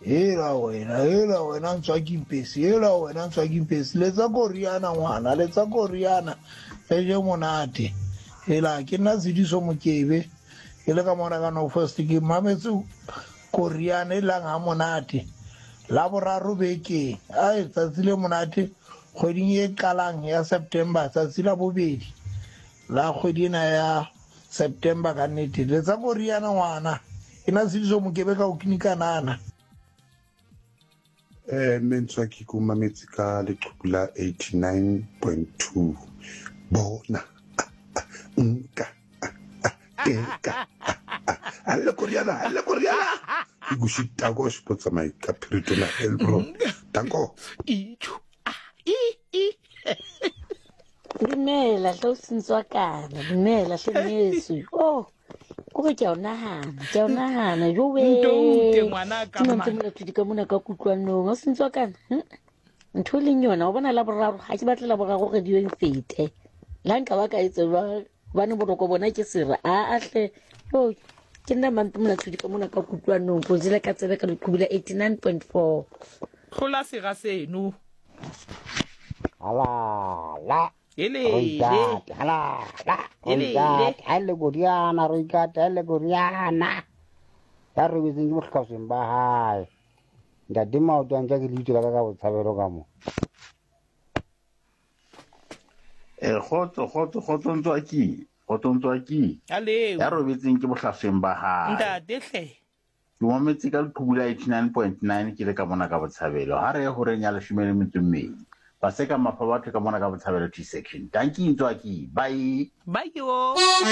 hela wena ntswa kimpesi letsa koriana ngwana letsa koriana le je monate hela ke nna Sediso Mokebe ke le ka mona ka no first ke mametse koriana e lang ha monate la boraro beke ai tsatsi le monate kgweding e qalang ya September tsatsi la bobedi la kgwedina ya September ka nnete letsa koriana ngwana ke nna Sediso Mokebe ka o kinikanana. Mentswa ke kumametse ka leqhubula 89.2 bona nka alle koriana ikushita go spotsa mai ka piritona elbro tango Dumela tlo sintswa kana dumela hlenesu Kore ke a nahana jowe Ntonte ngwana ka ma ntse mona tudika mona ka kutlwanong o sintswa kana ntho le nyona o bona la boraro ha ke batla la boraro re diwe fete la nka ba ka itse ba ne boroko bona ke sera ahle yo ke nna mantse mona tudika mona ka kutlwanong go zile ka tsebe ka leqhubula 89.4 Khola sega seno ala ele alle goriana ya re witse mo tlhaoseng ba hae nda dima o tswang ke litla ka botshabelo ka mo khotso ki ale ya robetseng ke bohlafeng ba hae ntate hle ke mometse ka leqhubula 89.9 ke le ka mona ka botshabelo ha re ho renya le shumele metsumedi ba se ka mapha batho ka mona ka botshabelo T section thank you Ntswaki bye bye yo